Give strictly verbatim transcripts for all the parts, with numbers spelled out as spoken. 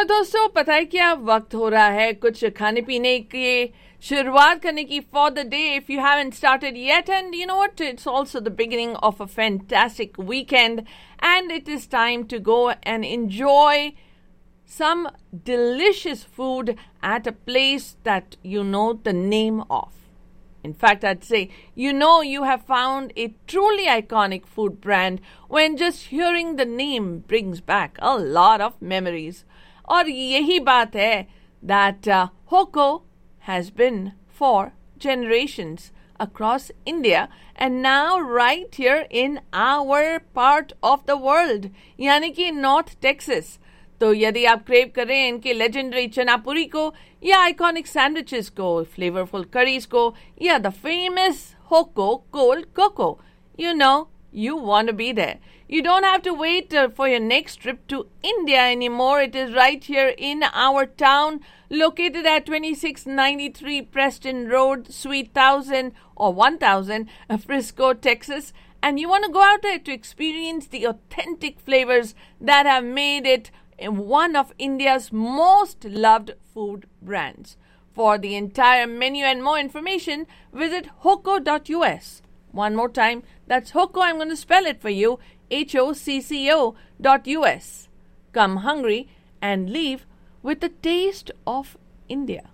और दोस्तों पता है क्या वक्त हो रहा है कुछ खाने पीने की शुरुआत करने की for the day if you haven't started yet, and you know what, it's also the beginning of a fantastic weekend and it is time to go and enjoy some delicious food at a place that you know the name of. In fact, I'd say, you know you have found a truly iconic food brand when just hearing the name brings back a lot of memories. और यही बात है that uh, Hoko has been for generations across India and now right here in our part of the world, यानी कि North Texas. तो यदि आप crave कर रहे हैं इनके लेजेंडरी चना पूरी को या आइकॉनिक सैंडविचेस को, फ्लेवरफुल करीज को या the famous होको cold cocoa, you know you want to be there. You don't have to wait uh, for your next trip to India anymore. It is right here in our town, located at twenty-six ninety-three Preston Road, Suite one thousand or one thousand, uh, Frisco, Texas. And you want to go out there to experience the authentic flavors that have made it one of India's most loved food brands. For the entire menu and more information, visit hocco dot u s. One more time, that's Hocco. I'm going to spell it for you. H O C C O dot U S. Come hungry and leave with the taste of India.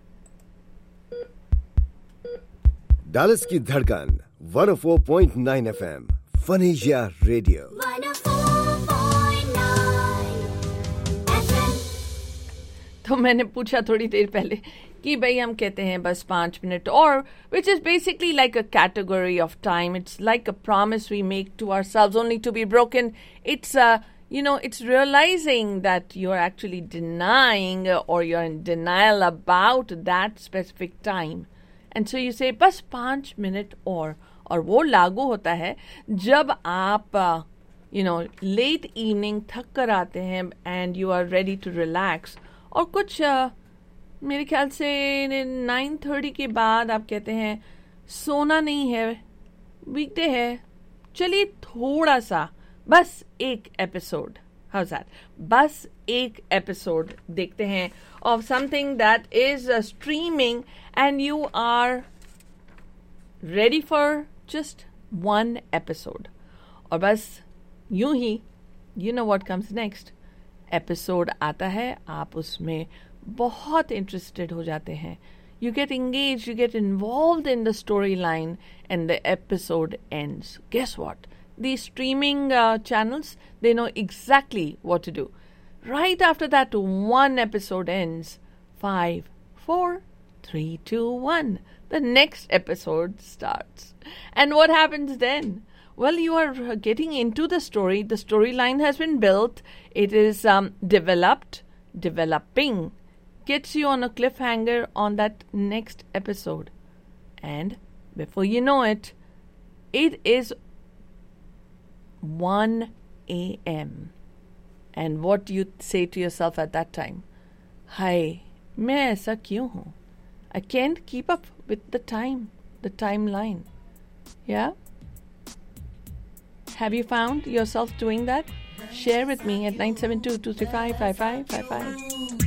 Dallas की धड़कन one oh four point nine F M. Phonesia Radio. one oh four point nine F M. तो मैंने पूछा थोड़ी देर पहले कि भाई हम कहते हैं बस पाँच मिनट और, which is basically like a category of time. It's like a promise we make to ourselves only to be broken. It's uh, you know, it's realizing that you're actually denying or you're in denial about that specific time. And so you say बस पाँच minute और और वो लागू होता है जब आप you know late evening थक कर आते हैं and you are ready to relax और कुछ uh, मेरे ख्याल से नाइन थर्टी के बाद आप कहते हैं सोना नहीं है, वीकडे है, चलिए थोड़ा सा बस एक एपिसोड, हाउ दैट, बस एक एपिसोड देखते हैं of something that is streaming and you are ready for just one episode. और बस यूं ही you know what comes next, episode आता है, आप उसमें बहुत इंटरेस्टेड हो जाते हैं. You get engaged, you get involved in the storyline, and the episode ends. Guess what? These streaming uh, channels, they know exactly what to do. Right after that one episode ends, five, four, three, two, one, the next episode starts. And what happens then? Well, you are getting into the story. The storyline has been built. It is um, developed, developing. Gets you on a cliffhanger on that next episode. And before you know it, it is one a.m. And what do you say to yourself at that time? Hi, मैं ऐसा क्यों हूँ? I can't keep up with the time, the timeline. Yeah? Have you found yourself doing that? Share with me at nine seven two, two three five, five five five five.